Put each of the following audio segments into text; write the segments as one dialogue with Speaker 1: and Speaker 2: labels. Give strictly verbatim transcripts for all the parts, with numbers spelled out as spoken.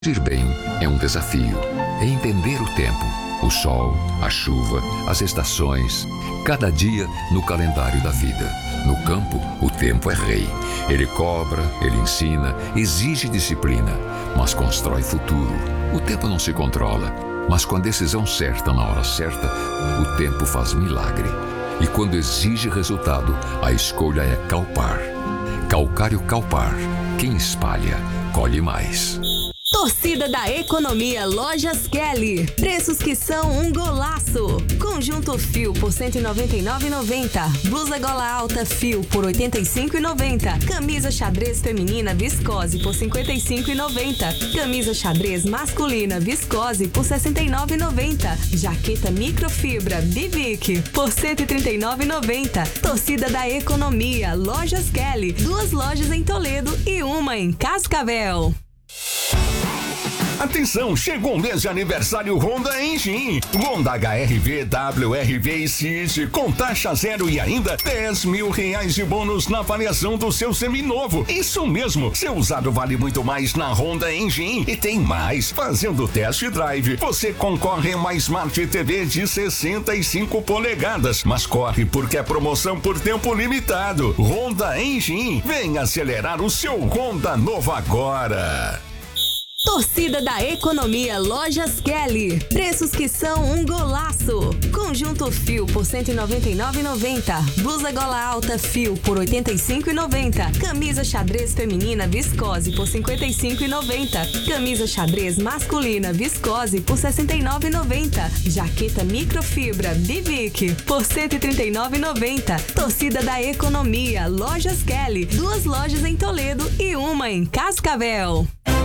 Speaker 1: Agir bem é um desafio. É entender o tempo, o sol, a chuva, as estações, cada dia no calendário da vida. No campo, o tempo é rei. Ele cobra, ele ensina, exige disciplina, mas constrói futuro. O tempo não se controla, mas com a decisão certa na hora certa, o tempo faz milagre. E quando exige resultado, a escolha é Calpar. Calcário Calpar. Quem espalha, colhe mais.
Speaker 2: Torcida da Economia Lojas Kelly. Preços que são um golaço. Conjunto fio por cento e noventa e nove reais e noventa centavos. Blusa gola alta fio por oitenta e cinco reais e noventa centavos. Camisa xadrez feminina viscose por cinquenta e cinco reais e noventa centavos. Camisa xadrez masculina viscose por sessenta e nove reais e noventa centavos. Jaqueta microfibra Bivic por cento e trinta e nove reais e noventa centavos. Torcida da Economia Lojas Kelly. Duas lojas em Toledo e uma em Cascavel.
Speaker 3: Atenção, chegou o mês de aniversário Honda Engine. Honda H R V, W R V e City com taxa zero e ainda dez mil reais de bônus na avaliação do seu seminovo. Isso mesmo, seu usado vale muito mais na Honda Engine. E tem mais, fazendo test drive, você concorre a uma Smart T V de sessenta e cinco polegadas. Mas corre porque é promoção por tempo limitado. Honda Engine, vem acelerar o seu Honda novo agora.
Speaker 2: Torcida da Economia Lojas Kelly. Preços que são um golaço. Conjunto fio por cento e noventa e nove reais e noventa centavos. Blusa gola alta fio por oitenta e cinco reais e noventa centavos. Camisa xadrez feminina viscose por cinquenta e cinco reais e noventa centavos. Camisa xadrez masculina viscose por sessenta e nove reais e noventa centavos. Jaqueta microfibra Bivic por cento e trinta e nove reais e noventa centavos. Torcida da Economia Lojas Kelly. Duas lojas em Toledo e uma em Cascavel.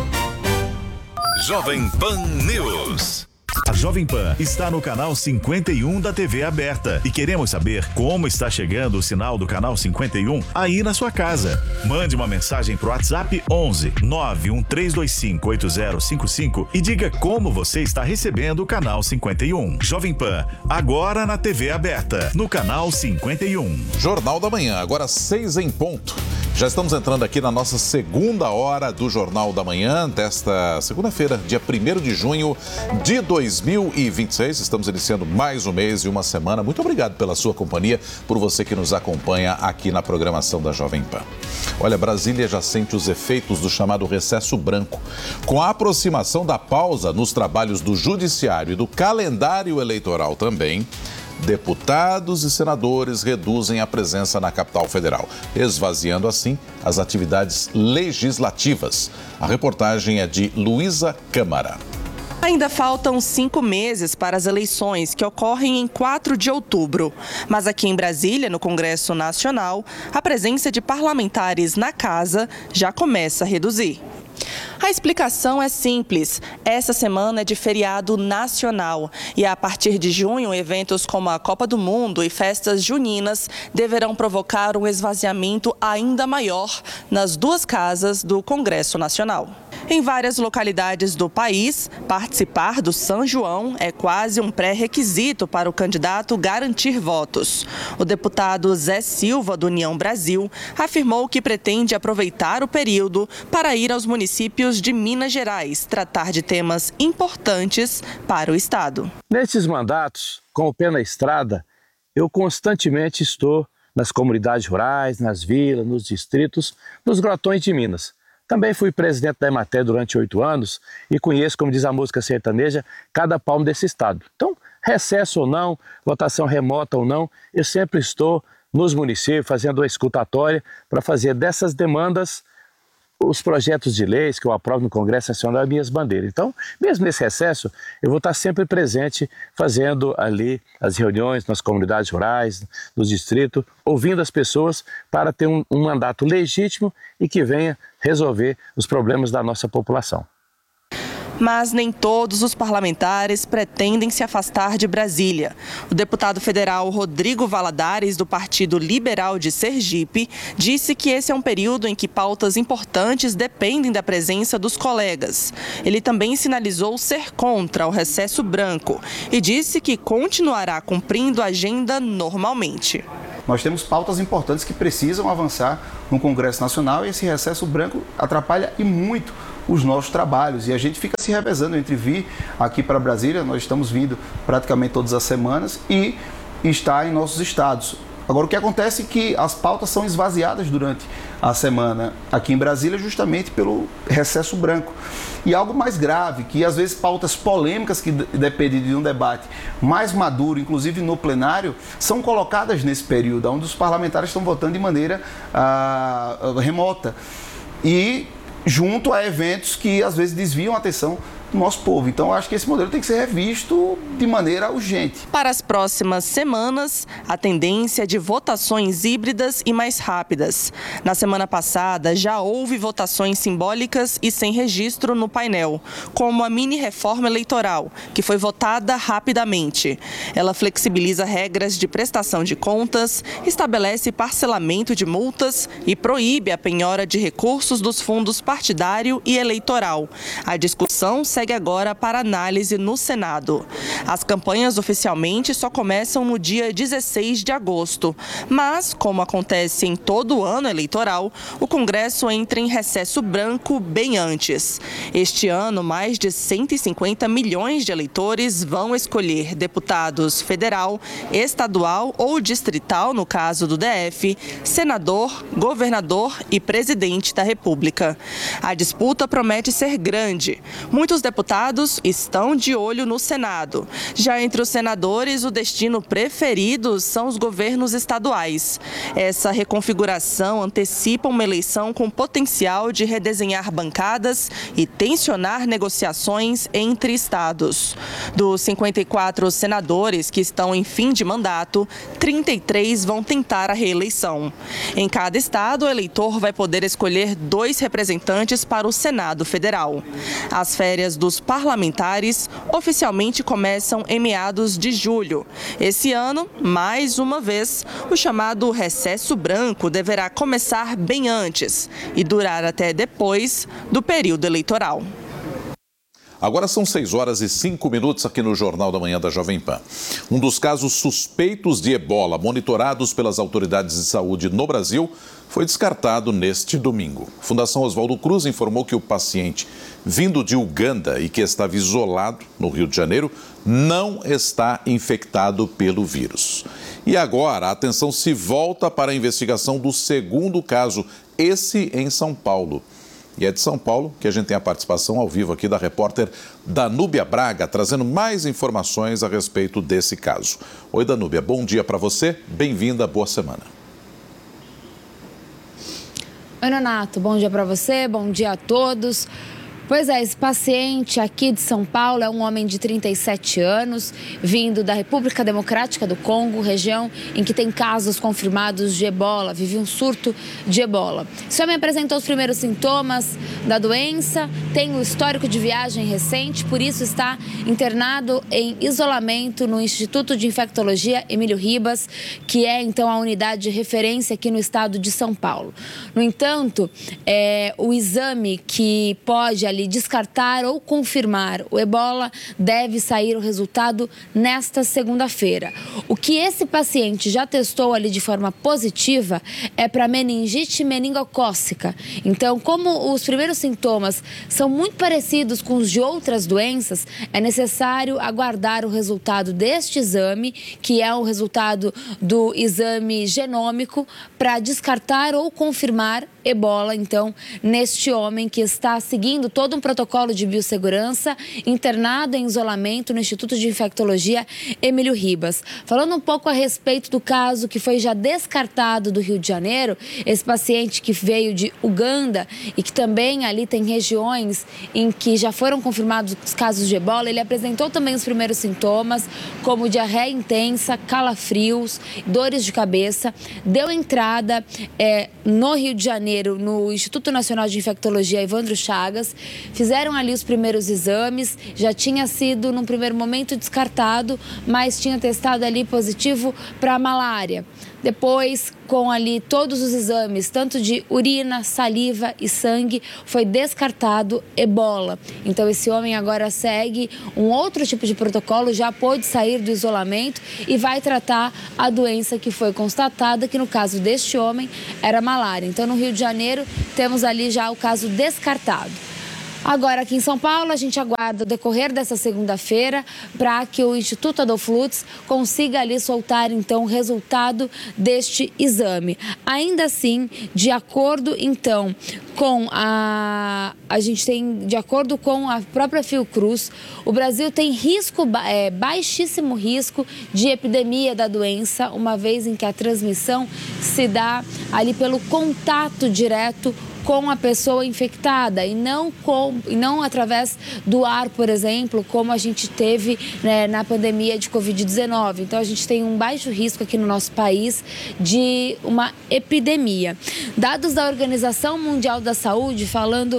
Speaker 4: Jovem Pan News.
Speaker 5: A Jovem Pan está no canal cinquenta e um da T V aberta e queremos saber como está chegando o sinal do canal cinquenta e um aí na sua casa. Mande uma mensagem pro WhatsApp onze nove um três dois cinco oito zero cinco cinco e diga como você está recebendo o canal cinquenta e um. Jovem Pan, agora na T V aberta, no canal cinquenta e um.
Speaker 4: Jornal da Manhã, agora seis em ponto. Já estamos entrando aqui na nossa segunda hora do Jornal da Manhã, desta segunda-feira, dia primeiro de junho de dois mil e vinte e seis. Estamos iniciando mais um mês e uma semana. Muito obrigado pela sua companhia, por você que nos acompanha aqui na programação da Jovem Pan. Olha, Brasília já sente os efeitos do chamado recesso branco. Com a aproximação da pausa nos trabalhos do Judiciário e do calendário eleitoral também, deputados e senadores reduzem a presença na capital federal, esvaziando assim as atividades legislativas. A reportagem é de Luísa Câmara.
Speaker 6: Ainda faltam cinco meses para as eleições, que ocorrem em quatro de outubro. Mas aqui em Brasília, no Congresso Nacional, a presença de parlamentares na casa já começa a reduzir. A explicação é simples. Essa semana é de feriado nacional e a partir de junho, eventos como a Copa do Mundo e festas juninas deverão provocar um esvaziamento ainda maior nas duas casas do Congresso Nacional. Em várias localidades do país, participar do São João é quase um pré-requisito para o candidato garantir votos. O deputado Zé Silva, do União Brasil, afirmou que pretende aproveitar o período para ir aos municípios de Minas Gerais, tratar de temas importantes para o Estado.
Speaker 7: Nesses mandatos, com o pé na estrada, eu constantemente estou nas comunidades rurais, nas vilas, nos distritos, nos grotões de Minas. Também fui presidente da Emater durante oito anos e conheço, como diz a música sertaneja, cada palmo desse estado. Então, recesso ou não, votação remota ou não, eu sempre estou nos municípios fazendo uma escutatória para fazer dessas demandas os projetos de leis que eu aprovo no Congresso Nacional e minhas bandeiras. Então, mesmo nesse recesso, eu vou estar sempre presente fazendo ali as reuniões nas comunidades rurais, nos distritos, ouvindo as pessoas para ter um, um mandato legítimo e que venha resolver os problemas da nossa população.
Speaker 6: Mas nem todos os parlamentares pretendem se afastar de Brasília. O deputado federal Rodrigo Valadares, do Partido Liberal de Sergipe, disse que esse é um período em que pautas importantes dependem da presença dos colegas. Ele também sinalizou ser contra o recesso branco e disse que continuará cumprindo a agenda normalmente.
Speaker 8: Nós temos pautas importantes que precisam avançar no Congresso Nacional e esse recesso branco atrapalha e muito os nossos trabalhos. E a gente fica se revezando entre vir aqui para Brasília, nós estamos vindo praticamente todas as semanas, e estar em nossos estados. Agora, o que acontece é que as pautas são esvaziadas durante a semana aqui em Brasília, justamente pelo recesso branco. E algo mais grave, que às vezes pautas polêmicas que dependem de um debate mais maduro, inclusive no plenário, são colocadas nesse período, onde os parlamentares estão votando de maneira ah, remota. E junto a eventos que às vezes desviam a atenção do nosso povo. Então, eu acho que esse modelo tem que ser revisto de maneira urgente.
Speaker 6: Para as próximas semanas, a tendência é de votações híbridas e mais rápidas. Na semana passada, já houve votações simbólicas e sem registro no painel, como a mini-reforma eleitoral, que foi votada rapidamente. Ela flexibiliza regras de prestação de contas, estabelece parcelamento de multas e proíbe a penhora de recursos dos fundos partidário e eleitoral. A discussão segue agora para análise no Senado. As campanhas oficialmente só começam no dia dezesseis de agosto, mas, como acontece em todo o ano eleitoral, o Congresso entra em recesso branco bem antes. Este ano, mais de cento e cinquenta milhões de eleitores vão escolher deputados federal, estadual ou distrital, no caso do D F, senador, governador e presidente da República. A disputa promete ser grande. Muitos deputados estão de olho no Senado. Já entre os senadores, o destino preferido são os governos estaduais. Essa reconfiguração antecipa uma eleição com potencial de redesenhar bancadas e tensionar negociações entre estados. Dos cinquenta e quatro senadores que estão em fim de mandato, trinta e três vão tentar a reeleição. Em cada estado, o eleitor vai poder escolher dois representantes para o Senado Federal. As férias dos parlamentares oficialmente começam em meados de julho. Esse ano, mais uma vez, o chamado recesso branco deverá começar bem antes e durar até depois do período eleitoral.
Speaker 4: Agora são seis horas e cinco minutos aqui no Jornal da Manhã da Jovem Pan. Um dos casos suspeitos de ebola monitorados pelas autoridades de saúde no Brasil foi descartado neste domingo. A Fundação Oswaldo Cruz informou que o paciente vindo de Uganda e que estava isolado no Rio de Janeiro não está infectado pelo vírus. E agora a atenção se volta para a investigação do segundo caso, esse em São Paulo. E é de São Paulo que a gente tem a participação ao vivo aqui da repórter Danúbia Braga, trazendo mais informações a respeito desse caso. Oi, Danúbia, bom dia para você, bem-vinda, boa semana.
Speaker 9: Oi, Nonato, bom dia para você, bom dia a todos. Pois é, esse paciente aqui de São Paulo é um homem de trinta e sete anos, vindo da República Democrática do Congo, região em que tem casos confirmados de ebola, vive um surto de ebola. Esse homem apresentou os primeiros sintomas da doença, tem um histórico de viagem recente, por isso está internado em isolamento no Instituto de Infectologia Emílio Ribas, que é então a unidade de referência aqui no estado de São Paulo. No entanto, é, o exame que pode ali descartar ou confirmar o ebola deve sair o resultado nesta segunda-feira. O que esse paciente já testou ali de forma positiva é para meningite meningocócica. Então, como os primeiros sintomas são muito parecidos com os de outras doenças, é necessário aguardar o resultado deste exame, que é o resultado do exame genômico, para descartar ou confirmar ebola, então, neste homem que está seguindo todo um protocolo de biossegurança, internado em isolamento no Instituto de Infectologia Emílio Ribas. Falando um pouco a respeito do caso que foi já descartado do Rio de Janeiro, esse paciente que veio de Uganda e que também ali tem regiões em que já foram confirmados os casos de ebola, ele apresentou também os primeiros sintomas, como diarreia intensa, calafrios, dores de cabeça, deu entrada é, no Rio de Janeiro, no Instituto Nacional de Infectologia Evandro Chagas, fizeram ali os primeiros exames, já tinha sido num primeiro momento descartado, mas tinha testado ali positivo para malária. Depois, com ali todos os exames, tanto de urina, saliva e sangue, foi descartado ebola. Então, esse homem agora segue um outro tipo de protocolo, já pôde sair do isolamento e vai tratar a doença que foi constatada, que no caso deste homem era malária. Então, no Rio de Janeiro, temos ali já o caso descartado. Agora, aqui em São Paulo, a gente aguarda o decorrer dessa segunda-feira para que o Instituto Adolfo Lutz consiga ali soltar, então, o resultado deste exame. Ainda assim, de acordo, então, com a... A gente tem, de acordo com a própria Fiocruz, o Brasil tem risco, é, baixíssimo risco de epidemia da doença, uma vez em que a transmissão se dá ali pelo contato direto com a pessoa infectada e não, com, e não através do ar, por exemplo, como a gente teve, né, na pandemia de covid dezenove. Então, a gente tem um baixo risco aqui no nosso país de uma epidemia. Dados da Organização Mundial da Saúde, falando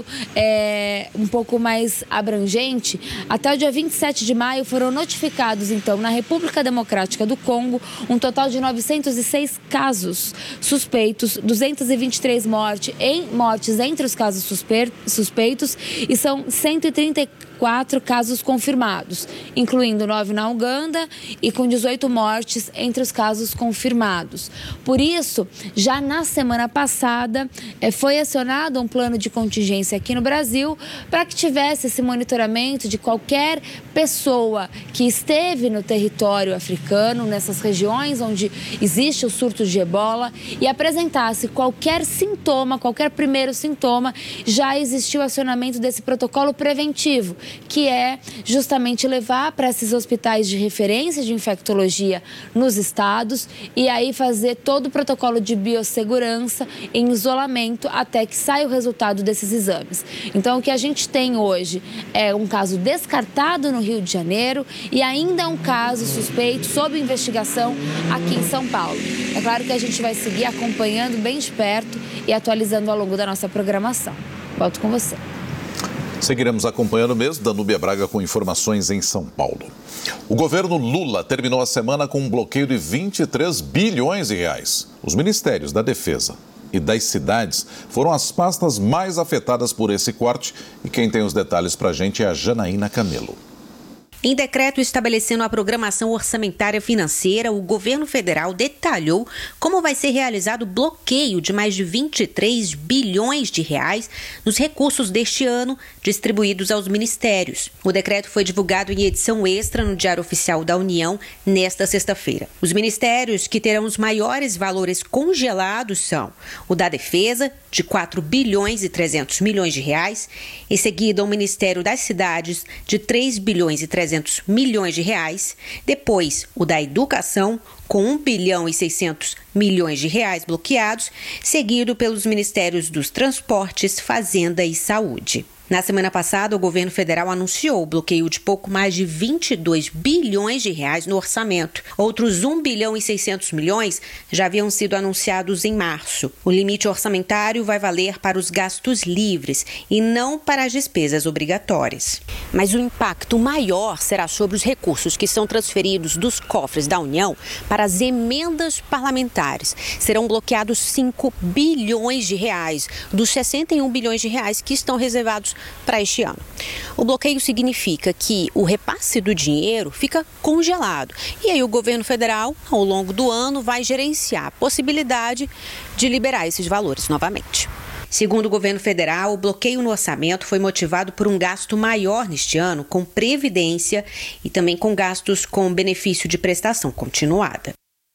Speaker 9: é, um pouco mais abrangente, até o dia vinte e sete de maio foram notificados, então, na República Democrática do Congo, um total de novecentos e seis casos suspeitos, duzentas e vinte e três mortes em mortes entre os casos suspeitos e são cento e trinta e quatro casos confirmados, incluindo nove na Uganda e com dezoito mortes entre os casos confirmados. Por isso, já na semana passada, foi acionado um plano de contingência aqui no Brasil para que tivesse esse monitoramento de qualquer pessoa que esteve no território africano, nessas regiões onde existe o surto de ebola, e apresentasse qualquer sintoma, qualquer primeiro sintoma, já existiu o acionamento desse protocolo preventivo, que é justamente levar para esses hospitais de referência de infectologia nos estados e aí fazer todo o protocolo de biossegurança em isolamento até que saia o resultado desses exames. Então, o que a gente tem hoje é um caso descartado no Rio de Janeiro e ainda um caso suspeito sob investigação aqui em São Paulo. É claro que a gente vai seguir acompanhando bem de perto e atualizando ao longo da nossa programação. Volto com você.
Speaker 4: Seguiremos acompanhando mesmo, Danúbia Braga com informações em São Paulo. O governo Lula terminou a semana com um bloqueio de vinte e três bilhões de reais. Os ministérios da Defesa e das cidades foram as pastas mais afetadas por esse corte. E quem tem os detalhes para a gente é a Janaína Camelo.
Speaker 10: Em decreto estabelecendo a programação orçamentária financeira, o governo federal detalhou como vai ser realizado o bloqueio de mais de vinte e três bilhões de reais nos recursos deste ano distribuídos aos ministérios. O decreto foi divulgado em edição extra no Diário Oficial da União nesta sexta-feira. Os ministérios que terão os maiores valores congelados são o da Defesa, de quatro bilhões e trezentos milhões de reais, em seguida o Ministério das Cidades, de três bilhões e trezentos milhões de reais, depois o da Educação, com um bilhão e seiscentos milhões de reais bloqueados, seguido pelos Ministérios dos Transportes, Fazenda e Saúde. Na semana passada, o governo federal anunciou o bloqueio de pouco mais de vinte e dois bilhões de reais no orçamento. Outros um bilhão e seiscentos milhões já haviam sido anunciados em março. O limite orçamentário vai valer para os gastos livres e não para as despesas obrigatórias. Mas o impacto maior será sobre os recursos que são transferidos dos cofres da União para as emendas parlamentares. Serão bloqueados cinco bilhões de reais dos sessenta e um bilhões de reais que estão reservados para este ano. O bloqueio significa que o repasse do dinheiro fica congelado e aí o governo federal, ao longo do ano, vai gerenciar a possibilidade de liberar esses valores novamente. Segundo o governo federal, o bloqueio no orçamento foi motivado por um gasto maior neste ano com previdência e também com gastos com benefício de prestação continuada.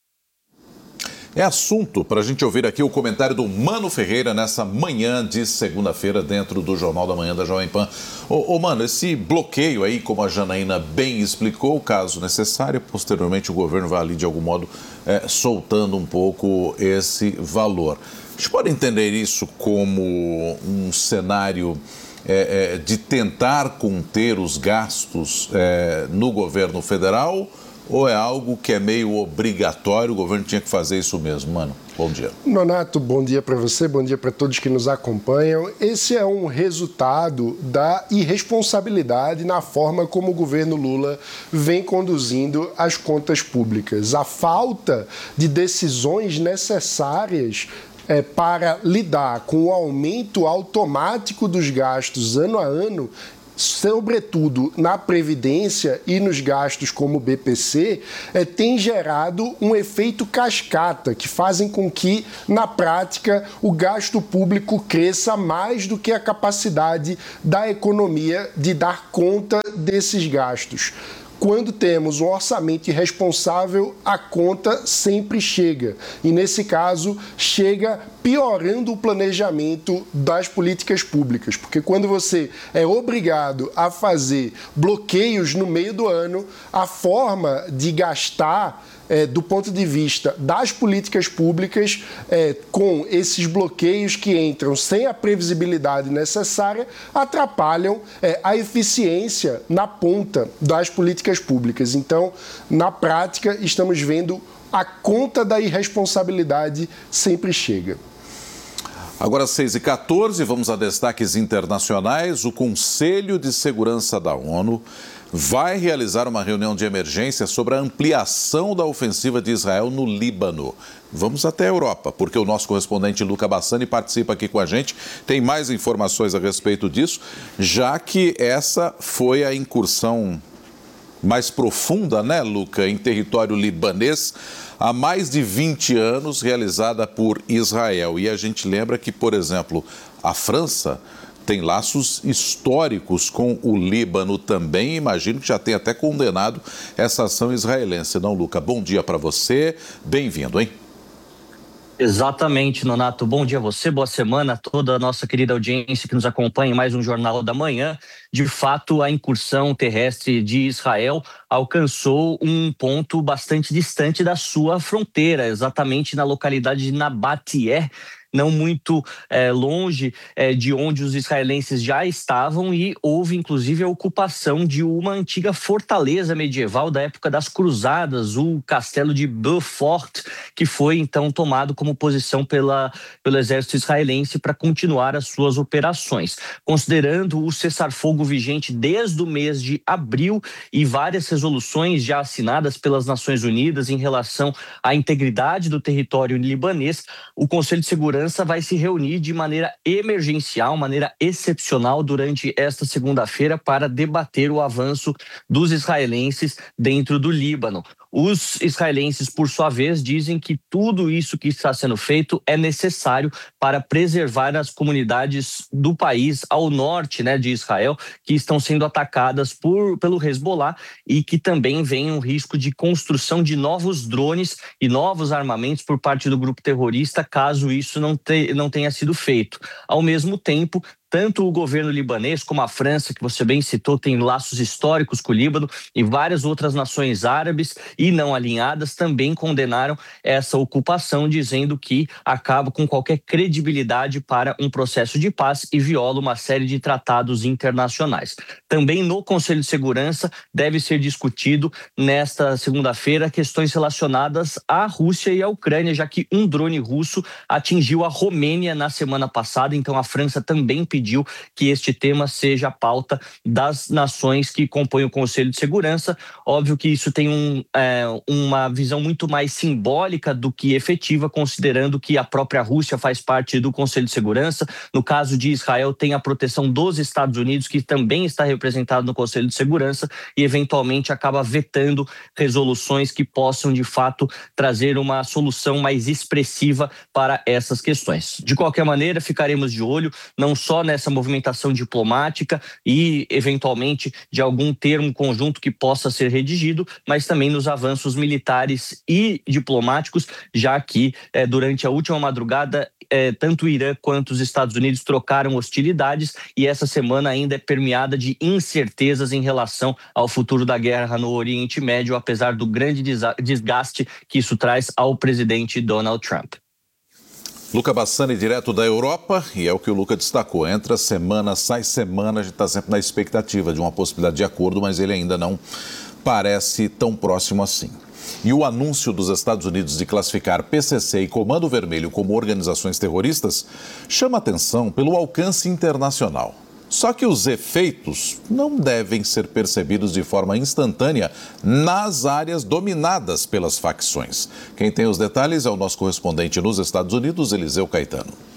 Speaker 4: É assunto para a gente ouvir aqui o comentário do Mano Ferreira nessa manhã de segunda-feira dentro do Jornal da Manhã da Jovem Pan. Ô, ô Mano, esse bloqueio aí, como a Janaína bem explicou, caso necessário, posteriormente o governo vai ali de algum modo é, soltando um pouco esse valor. A gente pode entender isso como um cenário é, é, de tentar conter os gastos é, no governo federal? Ou é algo que é meio obrigatório, o governo tinha que fazer isso mesmo? Mano, bom dia.
Speaker 11: Nonato, bom dia para você, bom dia para todos que nos acompanham. Esse é um resultado da irresponsabilidade na forma como o governo Lula vem conduzindo as contas públicas. A falta de decisões necessárias é, para lidar com o aumento automático dos gastos ano a ano sobretudo na Previdência e nos gastos como o B P C, é, tem gerado um efeito cascata, que fazem com que, na prática, o gasto público cresça mais do que a capacidade da economia de dar conta desses gastos. Quando temos um orçamento irresponsável, a conta sempre chega. E, nesse caso, chega piorando o planejamento das políticas públicas. Porque quando você é obrigado a fazer bloqueios no meio do ano, a forma de gastar, É, do ponto de vista das políticas públicas, é, com esses bloqueios que entram sem a previsibilidade necessária, atrapalham é, a eficiência na ponta das políticas públicas. Então, na prática, estamos vendo a conta da irresponsabilidade sempre chega.
Speaker 4: Agora, seis e quatorze, vamos a destaques internacionais. O Conselho de Segurança da ONU vai realizar uma reunião de emergência sobre a ampliação da ofensiva de Israel no Líbano. Vamos até a Europa, porque o nosso correspondente Luca Bassani participa aqui com a gente. Tem mais informações a respeito disso, já que essa foi a incursão mais profunda, né, Luca, em território libanês, há mais de vinte anos, realizada por Israel. E a gente lembra que, por exemplo, a França tem laços históricos com o Líbano também. Imagino que já tem até condenado essa ação israelense. Não, Luca? Bom dia para você. Bem-vindo, hein?
Speaker 12: Exatamente, Nonato. Bom dia a você, boa semana a toda a nossa querida audiência que nos acompanha em mais um Jornal da Manhã. De fato, a incursão terrestre de Israel alcançou um ponto bastante distante da sua fronteira, exatamente na localidade de Nabatieh, não muito é, longe é, de onde os israelenses já estavam, e houve inclusive a ocupação de uma antiga fortaleza medieval da época das Cruzadas, o castelo de Beaufort, que foi então tomado como posição pela, pelo exército israelense para continuar as suas operações. Considerando o cessar-fogo vigente desde o mês de abril e várias resoluções já assinadas pelas Nações Unidas em relação à integridade do território libanês, o Conselho de Segurança vai se reunir de maneira emergencial, maneira excepcional durante esta segunda-feira para debater o avanço dos israelenses dentro do Líbano. Os israelenses, por sua vez, dizem que tudo isso que está sendo feito é necessário para preservar as comunidades do país ao norte, né, de Israel, que estão sendo atacadas por, pelo Hezbollah, e que também vem um risco de construção de novos drones e novos armamentos por parte do grupo terrorista, caso isso não, te, não tenha sido feito. Ao mesmo tempo, tanto o governo libanês como a França, que você bem citou, tem laços históricos com o Líbano, e várias outras nações árabes e não alinhadas também condenaram essa ocupação, dizendo que acaba com qualquer credibilidade para um processo de paz e viola uma série de tratados internacionais. Também no Conselho de Segurança deve ser discutido nesta segunda-feira questões relacionadas à Rússia e à Ucrânia, já que um drone russo atingiu a Romênia na semana passada, então a França também pediu pediu que este tema seja a pauta das nações que compõem o Conselho de Segurança. Óbvio que isso tem um, é, uma visão muito mais simbólica do que efetiva, considerando que a própria Rússia faz parte do Conselho de Segurança. No caso de Israel, tem a proteção dos Estados Unidos, que também está representado no Conselho de Segurança, e eventualmente acaba vetando resoluções que possam, de fato, trazer uma solução mais expressiva para essas questões. De qualquer maneira, ficaremos de olho, não só nessa movimentação diplomática e, eventualmente, de algum termo conjunto que possa ser redigido, mas também nos avanços militares e diplomáticos, já que eh, durante a última madrugada eh, tanto o Irã quanto os Estados Unidos trocaram hostilidades, e essa semana ainda é permeada de incertezas em relação ao futuro da guerra no Oriente Médio, apesar do grande desgaste que isso traz ao presidente Donald Trump.
Speaker 4: Luca Bassani, direto da Europa, e é o que o Luca destacou. Entra semana, sai semana, a gente está sempre na expectativa de uma possibilidade de acordo, mas ele ainda não parece tão próximo assim. E o anúncio dos Estados Unidos de classificar P C C e Comando Vermelho como organizações terroristas chama atenção pelo alcance internacional. Só que os efeitos não devem ser percebidos de forma instantânea nas áreas dominadas pelas facções. Quem tem os detalhes é o nosso correspondente nos Estados Unidos, Eliseu Caetano.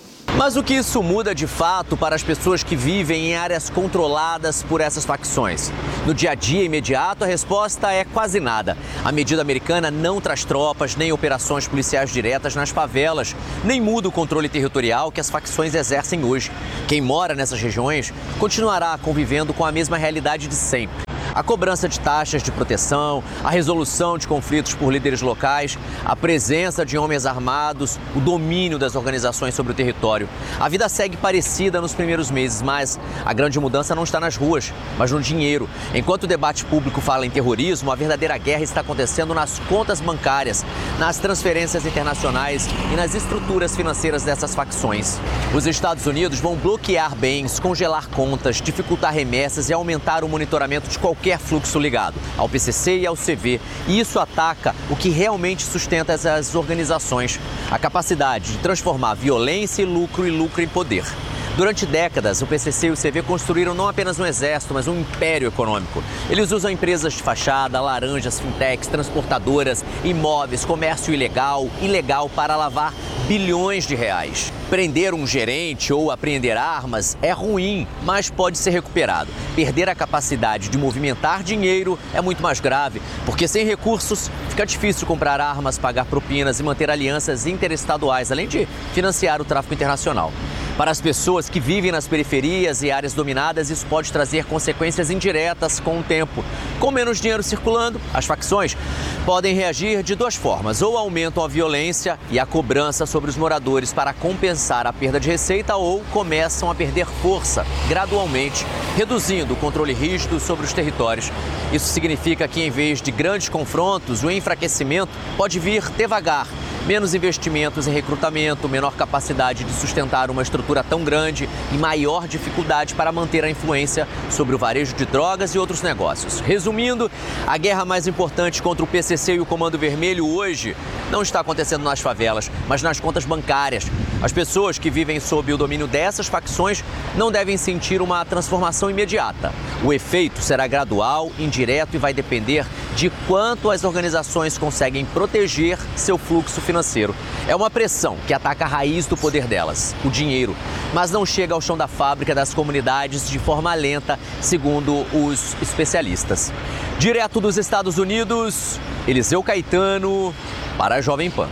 Speaker 13: Mas o que isso muda de fato para as pessoas que vivem em áreas controladas por essas facções? No dia a dia imediato, a resposta é quase nada. A medida americana não traz tropas nem operações policiais diretas nas favelas, nem muda o controle territorial que as facções exercem hoje. Quem mora nessas regiões continuará convivendo com a mesma realidade de sempre. A cobrança de taxas de proteção, a resolução de conflitos por líderes locais, a presença de homens armados, o domínio das organizações sobre o território. A vida segue parecida nos primeiros meses, mas a grande mudança não está nas ruas, mas no dinheiro. Enquanto o debate público fala em terrorismo, a verdadeira guerra está acontecendo nas contas bancárias, nas transferências internacionais e nas estruturas financeiras dessas facções. Os Estados Unidos vão bloquear bens, congelar contas, dificultar remessas e aumentar o monitoramento de qualquer qualquer fluxo ligado ao P C C e ao C V. E isso ataca o que realmente sustenta essas organizações, a capacidade de transformar violência em lucro e lucro em poder. Durante décadas, o P C C e o C V construíram não apenas um exército, mas um império econômico. Eles usam empresas de fachada, laranjas, fintechs, transportadoras, imóveis, comércio ilegal, ilegal para lavar bilhões de reais. Prender um gerente ou apreender armas é ruim, mas pode ser recuperado. Perder a capacidade de movimentar dinheiro é muito mais grave, porque sem recursos fica difícil comprar armas, pagar propinas e manter alianças interestaduais, além de financiar o tráfico internacional. Para as pessoas que vivem nas periferias e áreas dominadas, isso pode trazer consequências indiretas com o tempo. Com menos dinheiro circulando, as facções podem reagir de duas formas: ou aumentam a violência e a cobrança sobre os moradores para compensar a perda de receita, ou começam a perder força gradualmente, reduzindo o controle rígido sobre os territórios. Isso significa que, em vez de grandes confrontos, o enfraquecimento pode vir devagar. Menos investimentos em recrutamento, menor capacidade de sustentar uma estrutura tão grande e maior dificuldade para manter a influência sobre o varejo de drogas e outros negócios. Resumindo, a guerra mais importante contra o P C C e o Comando Vermelho hoje não está acontecendo nas favelas, mas nas contas bancárias. As pessoas que vivem sob o domínio dessas facções não devem sentir uma transformação imediata. O efeito será gradual, indireto e vai depender de quanto as organizações conseguem proteger seu fluxo financeiro. É uma pressão que ataca a raiz do poder delas, o dinheiro, mas não chega ao chão da fábrica das comunidades de forma lenta, segundo os especialistas. Direto dos Estados Unidos, Eliseu Caetano para a Jovem Pan.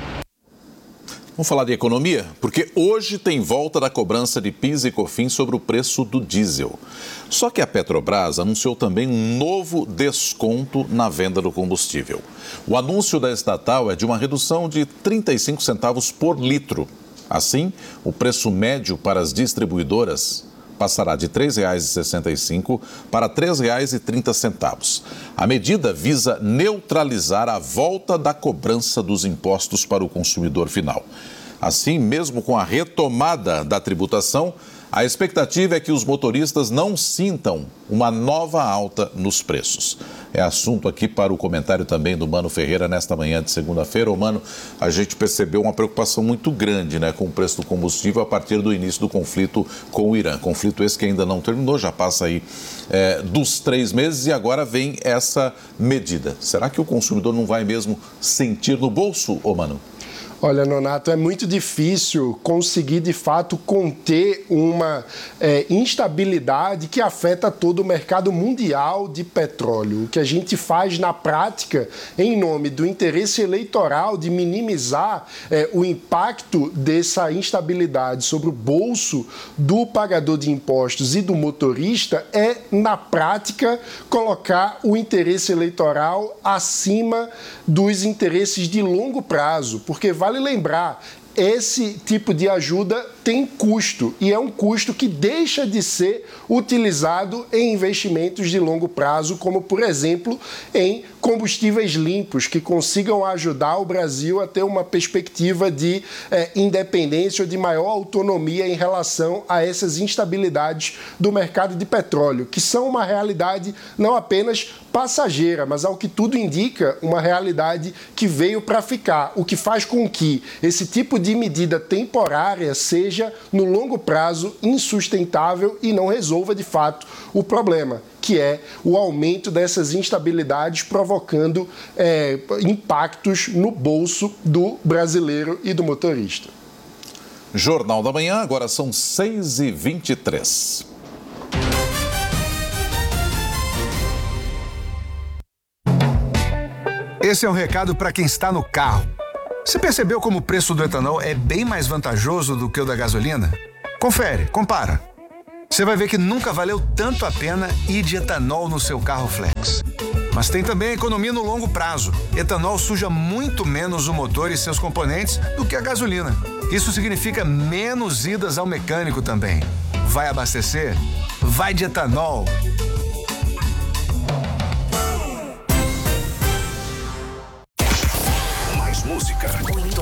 Speaker 4: Vamos falar de economia? Porque hoje tem volta da cobrança de PIS e COFINS sobre o preço do diesel. Só que a Petrobras anunciou também um novo desconto na venda do combustível. O anúncio da estatal é de uma redução de trinta e cinco centavos por litro. Assim, o preço médio para as distribuidoras passará de três reais e sessenta e cinco centavos para três reais e trinta centavos. A medida visa neutralizar a volta da cobrança dos impostos para o consumidor final. Assim, mesmo com a retomada da tributação, a expectativa é que os motoristas não sintam uma nova alta nos preços. É assunto aqui para o comentário também do Mano Ferreira nesta manhã de segunda-feira. Ô, Mano, a gente percebeu uma preocupação muito grande, né, com o preço do combustível a partir do início do conflito com o Irã. Conflito esse que ainda não terminou, já passa aí é, dos três meses e agora vem essa medida. Será que o consumidor não vai mesmo sentir no bolso, ô, Mano?
Speaker 11: Olha, Nonato, é muito difícil conseguir, de fato, conter uma é, instabilidade que afeta todo o mercado mundial de petróleo. O que a gente faz na prática, em nome do interesse eleitoral de minimizar é, o impacto dessa instabilidade sobre o bolso do pagador de impostos e do motorista, é, na prática, colocar o interesse eleitoral acima dos interesses de longo prazo, porque vale Vale lembrar, esse tipo de ajuda tem custo e é um custo que deixa de ser utilizado em investimentos de longo prazo, como, por exemplo, em combustíveis limpos, que consigam ajudar o Brasil a ter uma perspectiva de eh, independência ou de maior autonomia em relação a essas instabilidades do mercado de petróleo, que são uma realidade não apenas passageira, mas, ao que tudo indica, uma realidade que veio para ficar, o que faz com que esse tipo de medida temporária seja, no longo prazo, insustentável e não resolva, de fato, o problema, que é o aumento dessas instabilidades provocando é, impactos no bolso do brasileiro e do motorista.
Speaker 4: Jornal da Manhã, agora são seis e vinte e três.
Speaker 14: Esse é um recado para quem está no carro. Você percebeu como o preço do etanol é bem mais vantajoso do que o da gasolina? Confere, compara. Você vai ver que nunca valeu tanto a pena ir de etanol no seu carro flex. Mas tem também a economia no longo prazo. Etanol suja muito menos o motor e seus componentes do que a gasolina. Isso significa menos idas ao mecânico também. Vai abastecer? Vai de etanol.